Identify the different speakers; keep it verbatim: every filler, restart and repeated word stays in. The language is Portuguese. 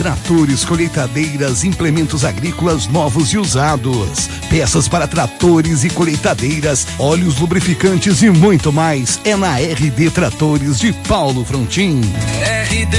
Speaker 1: tratores, colheitadeiras, implementos agrícolas novos e usados, peças para tratores e colheitadeiras, óleos lubrificantes e muito mais. É na R D Tratores de Paulo Frontin. R D